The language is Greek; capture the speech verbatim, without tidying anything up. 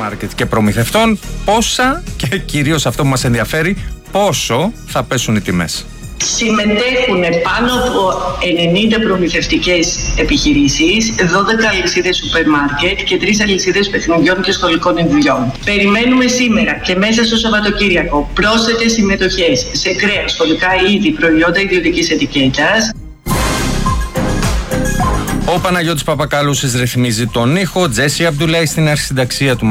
μάρκετ και προμηθευτών, πόσα και κυρίως αυτό που μας ενδιαφέρει, πόσο θα πέσουν οι τιμές. Συμμετέχουν πάνω από ενενήντα προμηθευτικές επιχειρήσεις, δώδεκα αλυσίδες σούπερ μάρκετ και τρεις αλυσίδες παιχνιδιών και σχολικών ειδιών. Περιμένουμε σήμερα και μέσα στο Σαββατοκύριακο πρόσθετες συμμετοχές σε κρέας, σχολικά είδη, προϊόντα ιδιωτικής ετικέτας. Ο Παναγιώτης Παπακαλούσης ρυθμίζει τον ήχο, Τζέσι Αμπτουλάη στην αρχισυνταξία του